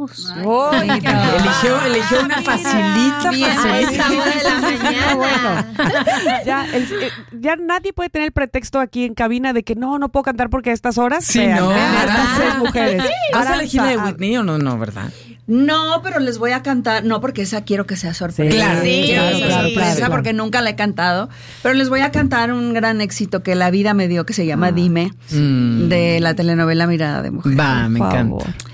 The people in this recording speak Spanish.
House. Eligió una facilita. Bien, a esta hora de la mañana. Ya nadie puede tener el pretexto aquí en cabina de que no puedo cantar porque a estas horas. Sí, vean, no. estas 6 mujeres. ¿Vas a elegir la de Whitney o no, verdad? No, pero les voy a cantar, no, porque esa quiero que sea sorpresa. Sí, claro, Quiero que sea claro, sorpresa claro. porque nunca la he cantado, pero les voy a cantar un gran éxito que la vida me dio que se llama Dime, de la telenovela Mirada de Mujer. Va, me Por encanta. favor.